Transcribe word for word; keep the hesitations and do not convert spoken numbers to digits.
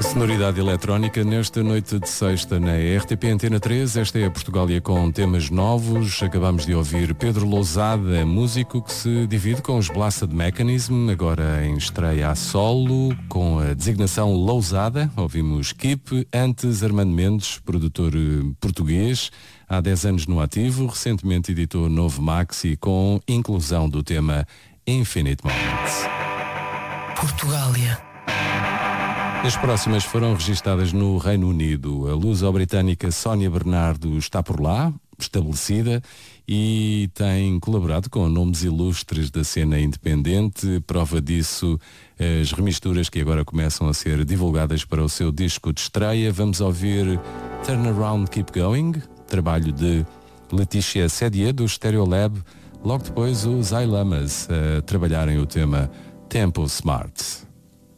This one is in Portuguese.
Sonoridade eletrónica nesta noite de sexta na R T P Antena três. Esta é a Portugália com temas novos. Acabamos de ouvir Pedro Lousada, músico que se divide com os Blasted Mechanism, agora em estreia a solo, com a designação Lousada. Ouvimos Keep, antes Armando Mendes, produtor português, há dez anos no ativo, recentemente editou novo maxi com inclusão do tema Infinite Moments. Portugália. As próximas foram registadas no Reino Unido. A luso-britânica Sónia Bernardo está por lá, estabelecida, e tem colaborado com nomes ilustres da cena independente. Prova disso as remisturas que agora começam a ser divulgadas para o seu disco de estreia. Vamos ouvir Turn Around Keep Going, trabalho de Letícia Sedier do Stereolab. Logo depois os I Lamas a trabalharem o tema Tempo Smart.